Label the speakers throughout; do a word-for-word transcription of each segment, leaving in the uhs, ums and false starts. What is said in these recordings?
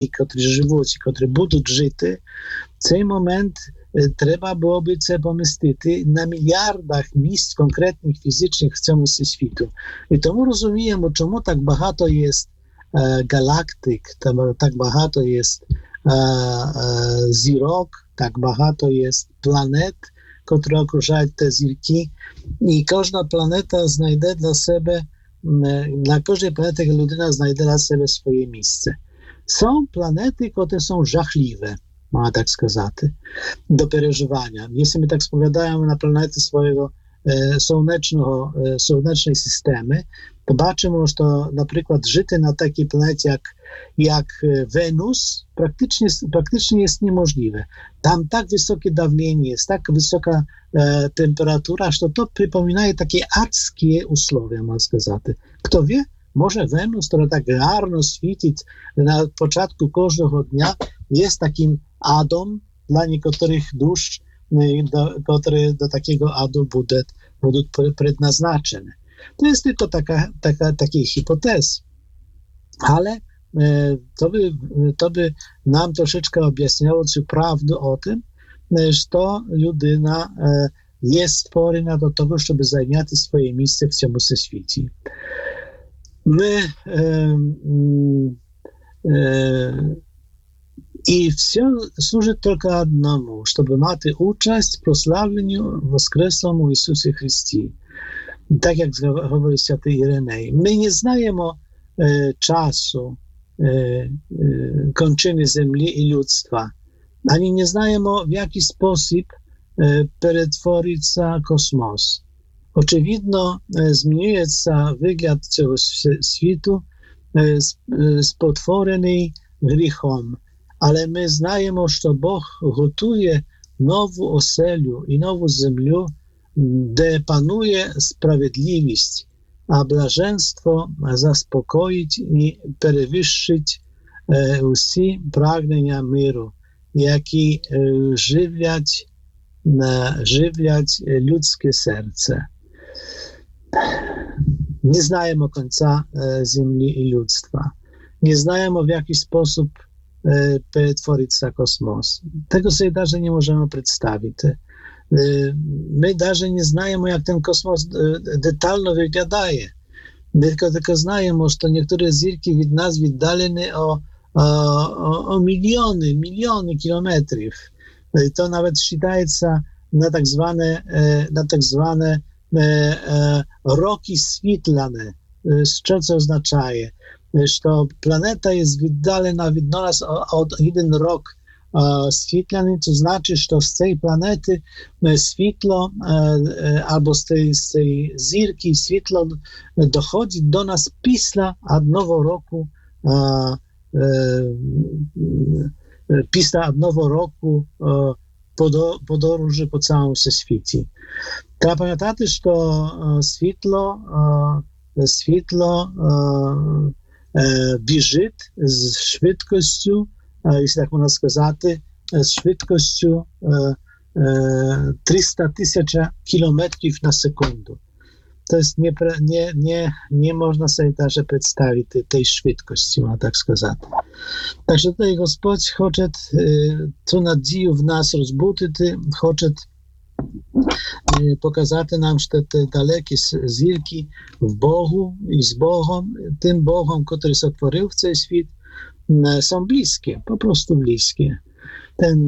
Speaker 1: котрі живуть, котрі будуть жити, в цей момент треба було би це помістити на мільярдах місць конкретних фізичних в цьому світу. І тому розуміємо, чому так багато є е, галактик, так багато є е, е, зірок, так багато є планет, котрі окружають ті зірки. І кожна планета знайде для себе, на кожній планеті людина знайде для себе своє місце. Są planety, które są żachliwe, można tak сказати, do przeżywania. Jeśli my tak spowiadamy na planety swojego e, słonecznego, e, słonecznej systemy, to baczymy, że to na przykład życie na takiej planecie jak, jak Wenus praktycznie, praktycznie jest niemożliwe. Tam tak wysokie dawlenie jest, tak wysoka e, temperatura, że to przypomina takie arskie usłowie, można сказати. Kto wie? Może Wenus, która tak garno świeci na początku każdego dnia, jest takim adom dla niektórych dusz, do, które do takiego adu będą, będą przeznaczone. To jest tylko taka, taka, takie hipotez. Ale e, to, by, to by nam troszeczkę objaśniało czy prawdę o tym, że to ludyna e, jest stworzona do tego, żeby zajmować swoje miejsce w tym świecie. My e, e, i wszystko służy tylko jednemu, żeby mieć uczest w prosławieniu woskreslemu Jezusie Chryście. Tak jak mówi święty Irenej. My nie znajemy e, czasu e, e, kończyny ziemi i ludztwa, ani nie znajemy, w jaki sposób e, przetworzyć się kosmos. Oczywiście e, zmieniuje się wygląd tego światu e, spotworzony grzechem, ale my znajemy, że Bóg gotuje nową oseliu i nową ziemię, gdzie panuje sprawiedliwość, a blaženstwo zaspokoić i przewyższyć e, wszystkie pragnienia miru, jaki e, żywiać, e, żywiać ludzkie serce. Nie znajemy końca e, ziemi i ludztwa. Nie znajemy, w jaki sposób e, przetworzyć się kosmos. Tego sobie даже nie możemy przedstawić. My даже nie znajemy, jak ten kosmos detalno wygląda. My tylko, tylko znajemy, że to niektóre zirki od nas oddalone o, o, o miliony, miliony kilometrów. To nawet считаje na tak zwane, na tak zwane roki świetlane, co to oznacza? Że to planeta jest oddalona od nas o jeden rok świetlany, to znaczy, że z tej planety światło albo z tej, z tej zirki światło dochodzi do nas pisla jednego roku pisla jednego roku podróży po całym świecie. Trzeba pamiętać, że to światło światło bieży z szybkością, jeśli tak można сказать, z szybkością trzysta tysięcy kilometrów na sekundę. To jest nie, nie, nie, nie można sobie даже przedstawić tej, tej szybkości, można tak сказать. Także tutaj Господь хочет tę nadzieję w nas rozbudzić, хочет pokazać nam, że te dalekie zirki w Bogu i z Bogiem, tym Bogiem, który stworzył w ten świat, są bliskie, po prostu bliskie. Ten,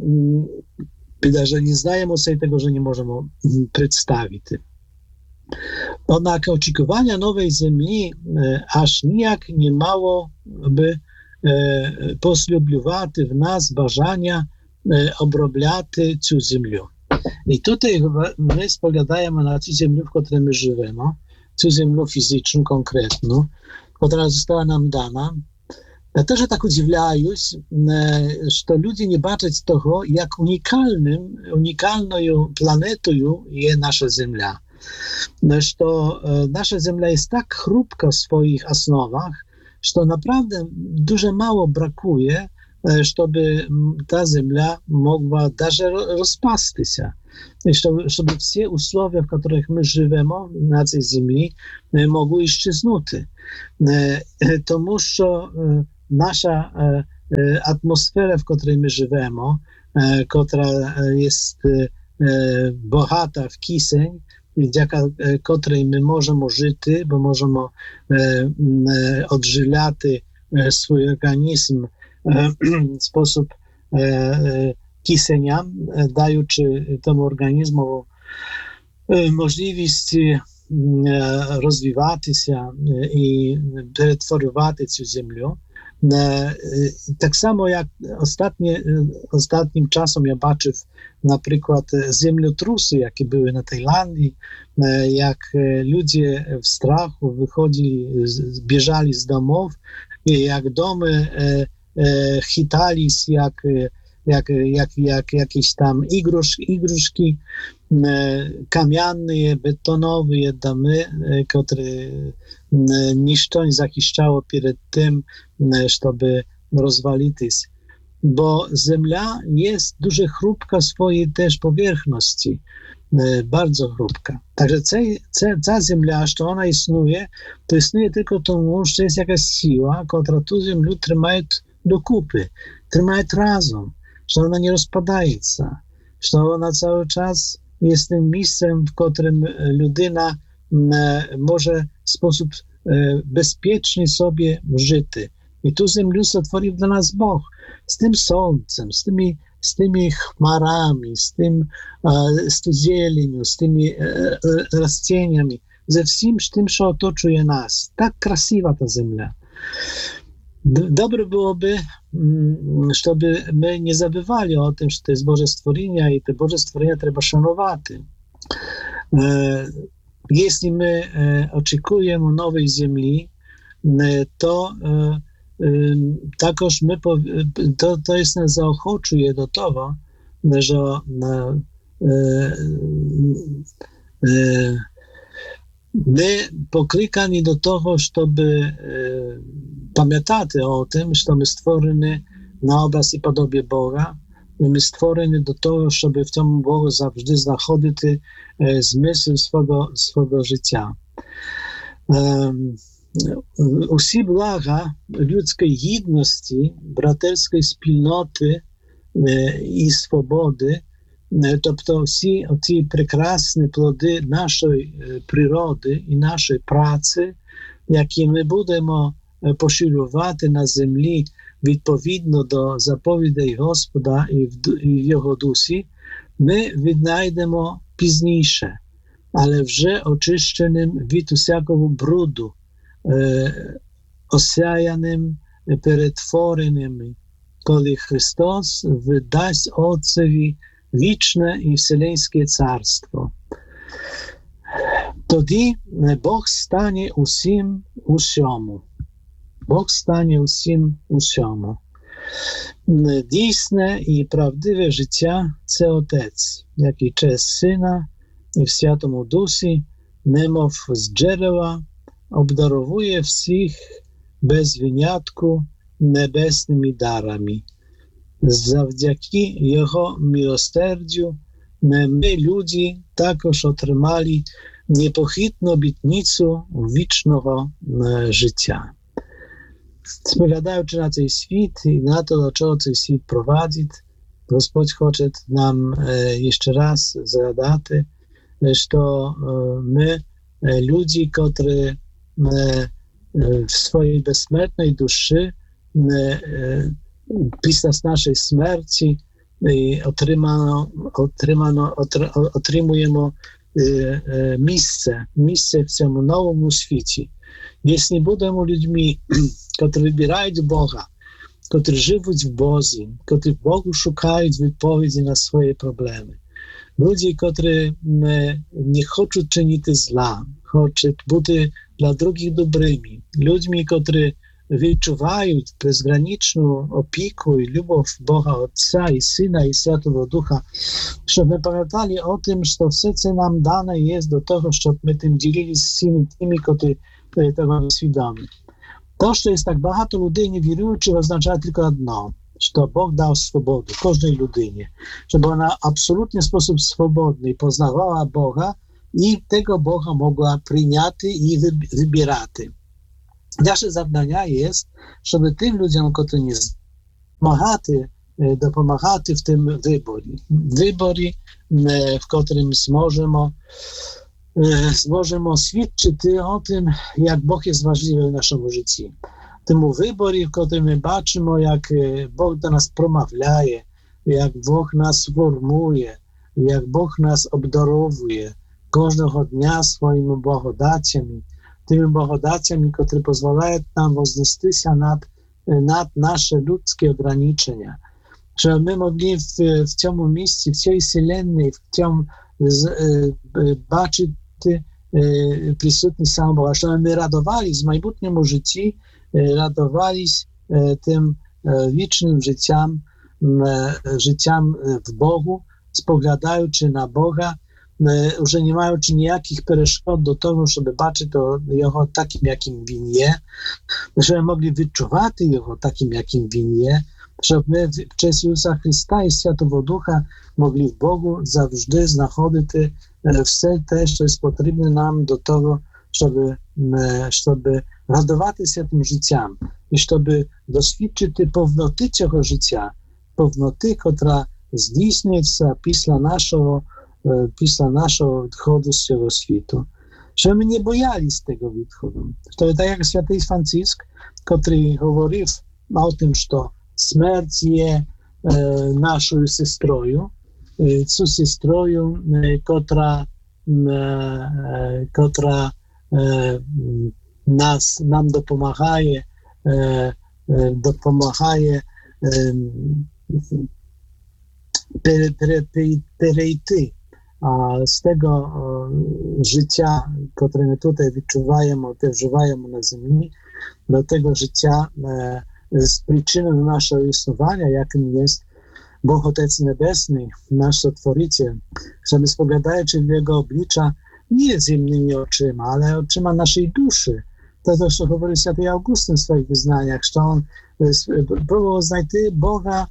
Speaker 1: że nie znajemy sobie tego, że nie możemy przedstawić. Jednak oczekiwania nowej ziemi aż nijak nie mało by poslubiować w nas bażania obrabiać tę ziemię. I tutaj my spoglądamy na tę ziemię, w której my żyjemy, tę ziemię fizyczną, konkretną, która została nam dana. Ja też tak udziwляю, że ludzie nie baczą tego, jak unikalnym, unikalną planetą jest nasza Ziemia. Że to nasza Ziemia jest tak chrupka w swoich osnowach, że to naprawdę dużo mało brakuje, żeby ta Ziemia mogła даже rozpaść się. Żeby wszystkie usłowie, w których my żyjemy na tej Ziemi, mogły исчезнуть. To muszą nasza atmosferę, w której my żyjemy, która jest bohata w kiseń, dzięki której my możemy żyć, bo możemy odżywiać swój organizm w sposób kisenia, dając temu organizmu możliwość rozwijać się i przetwarzać tę ziemię. Tak samo jak ostatnie, ostatnim czasem ja baczył na przykład zemiotrusy, jakie były na Tajlandii, jak ludzie w strachu wychodzili, bieżali z domów, jak domy chitali jak, jak, jak, jak jakieś tam igrusz, igruszki kamienne, betonowe domy, które niszczą i zachiszczało przed tym, żeby rozwalić się. Bo ziemia jest dużo chrupka swojej też powierzchności, bardzo chrupka. Także ta ziemia, że ona istnieje, to istnieje tylko tomu, że jest jakaś siła, która tu ziemię trzyma do kupy, trzyma razem, że ona nie rozpadaje się, że ona cały czas jest tym miejscem, w którym ludyna może w sposób bezpieczny sobie żyć. I tu ziemię stworzył dla nas Bóg. Z tym słońcem, z tymi, z tymi chmarami, z tym z tą zielenią, z tymi rasteniami, ze wszystkim tym, co otoczuje nas. Tak krasiwa ta ziemia. Dobre byłoby, żeby my nie zabywali o tym, że to jest Boże stworzenie i te Boże stworzenia trzeba szanować. Jeśli my oczekujemy nowej ziemi, to takoż my, to, to jest nas zaochocuje do tego, że my poklикani do tego, żeby pamiętać o tym, że my stworzeni na obraz i podobie Boga, my stworzeni do tego, żeby w tym Bogu zawsze znachodzić zmysł swego, swego życia. Усі блага людської гідності, братерської спільноти і свободи, тобто всі оці прекрасні плоди нашої природи і нашої праці, які ми будемо поширювати на землі відповідно до заповідей Господа і в Його дусі, ми віднайдемо пізніше, але вже очищеним від усякого бруду, осяяним, перетвореним, коли Христос видасть Отцеві вічне і вселенське царство. Тоді Бог стане усім усьому. Бог стане усім усьому. Дійсне і правдиве життя – це Отець, який через Сина і в Святому Дусі, немов з джерела, obdarowuje всіх без винятку небесними дарами. Завдяки Його милосердю ми, люди, також отримали непохитну обітницю вічного життя. Spoglądając na ten świat i na to, do czego ten świat prowadzi, Господь хоче нам jeszcze raz zadać, że my, ludzie, którzy w swojej bezsmертnej duszy pisać naszej śmierci otrzymano, otrzymano, otrzymujemy miejsce, miejsce w tym nowym świecie. Jeśli będziemy ludźmi, którzy wybierają Boga, którzy żyją w Bogu, którzy w Bogu szukają odpowiedzi na swoje problemy, ludzie, którzy nie chcą czynić zła, chcą być dla drugich dobrymi, ludźmi, którzy wyczuwają bezgraniczną opiekę i miłość Boga Ojca i Syna i Świętego Ducha, żeby pamiętali o tym, że to wszystko nam dane jest do tego, żeby my tym dzielili z tymi, którzy tego nie świadomi. To, że jest tak bardzo ludzi niewierujących, oznacza tylko jedno, że Bóg dał swobodę każdej ludynie, żeby ona absolutnie w sposób swobodny poznawała Boga i tego Boga mogła przyjąć i wybierać. Nasze zadanie jest, żeby tym ludziom, którzy nie допомагати, допомагати в тим виборі. Виборі, в котрим зможемо, зможемо свідчити о тим, як Бог є важливий в нашому житті. Тому виборі, в котрим ми бачимо, як Бог до нас промовляє, як Бог нас формує, як Бог нас обдаровує кожного дня своїми благодатями, тими благодатями, котрі дозволяють нам вознестися над, над наші людські ограничення. Щоб ми могли в, в цьому місці, в цій вселенной, в цьому е, бачити е, присутність самого Бога, щоб ми радувались в майбутньому житті, е, радувались е, тим е, вічним життям, е, життям в Богу, споглядаючи на Бога, е, вже не маючи ніяких перешкод до того, щоб бачити Його таким, яким Він є, щоб ми могли відчувати Його таким, яким Він є, щоб ми через Ісуса Христа і Святого Духа могли в Богу завжди знаходити все те, що потрібне нам до того, щоб, щоб радуватися тим життям і щоб досвідчити повноти цього життя, повноти, котра здійснюється після нашого, після нашого відходу з цього світу. Щоб ми не боялись tego відходу. To tak jak Święty Franciszek, który говорив o tym, що смерть є е, нашою сестрою, е, цю сестрою, е, котра, е, котра е, нас, нам допомагає, е, е, допомагає е, пере, пере, перейти а, з того е, життя, котре ми тут відчуваємо, переживаємо на землі, до того життя е, z przyczyną naszego istnienia, jakim jest Bóg Otec Niebesny, nasz Stworzyciel, żeby spoglądając w Jego oblicza nie ziemnymi oczyma, ale oczyma naszej duszy. To to, co mówi święty Augustyn w swoich wyznaniach, że on próbował znajти Boga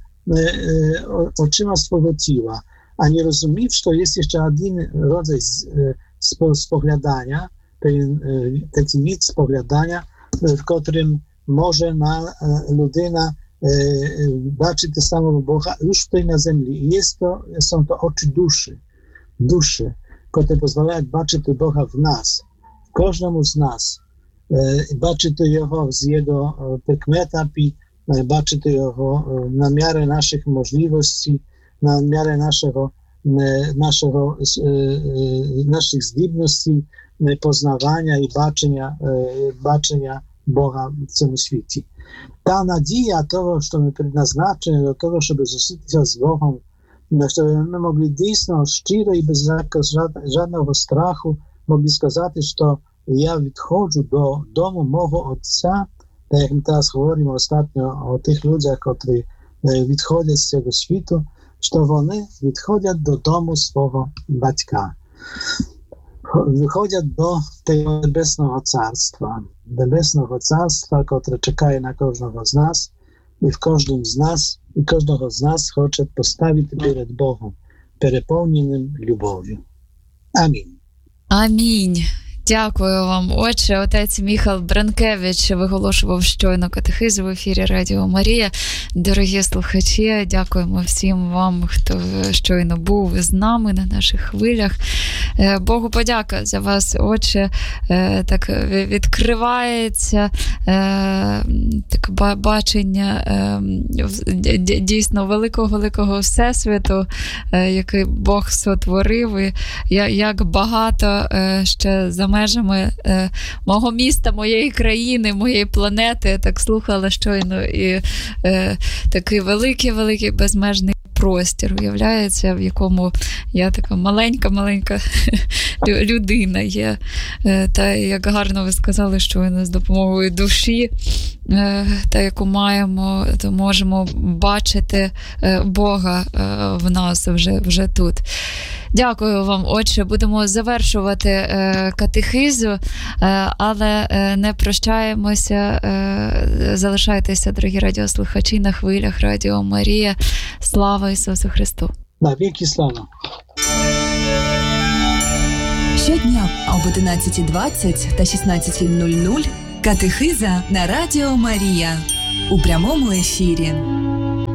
Speaker 1: oczyma swojego ciała, a nie rozumiał, że to jest jeszcze jeden rodzaj spoglądania, taki wid spoglądania, w którym може на людина е, бачити самого Бога лише тут на землі. І є то, są to очі душі, душі, які дозволяють бачити Бога в нас, в кожному з нас, е, бачити Його з Його прикметами, бачити Його на міру наших можливостей, на міру нашого, нашого, е, наших здібностей, познавання і бачення, е, бачення Бога в цьому світі. Та надія того, що ми предназначені до того, щоб зустрітися з Богом, щоб ми могли дійсно щиро і без жодного страху могли сказати, що я відходжу до дому мого Отця, та як ми зараз говоримо остатньо о тих людях, які відходять з цього світу, що вони відходять до дому свого батька. Wychodzą do tego Niebesnego Carstwa, Niebesnego Carstwa, które czeka na każdego z nas i w każdym z nas, i każdego z nas chce postawić przed Bogiem, переповненим любов'ю. Амінь.
Speaker 2: Амінь. Дякую вам, отче. Отець Міхал Бранкевич виголошував щойно катехизу в ефірі Радіо Марія. Дорогі слухачі, дякуємо всім вам, хто щойно був з нами на наших хвилях. Богу подяка за вас, отче. Так відкривається таке бачення дійсно великого-великого всесвіту, який Бог сотворив, і як багато ще за межами е, мого міста, моєї країни, моєї планети. Я так слухала щойно. І е, такий великий-великий безмежний простір уявляється, в якому я така маленька-маленька людина є. Е, та як гарно ви сказали, щойно з допомогою душі, е, та яку маємо, то можемо бачити е, Бога е, в нас вже, вже тут. Дякую вам, отче. Будемо завершувати е, катехизу, е, але е, не прощаємося. Е, залишайтеся, дорогі радіослухачі, на хвилях Радіо Марія. Слава Ісусу Христу!
Speaker 1: Навіки слава!
Speaker 3: Щодня об одинадцятій двадцять та шістнадцятій нуль нуль катехиза на Радіо Марія у прямому ефірі.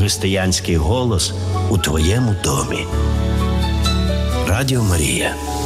Speaker 4: християнський голос у твоєму домі. Радіо Марія.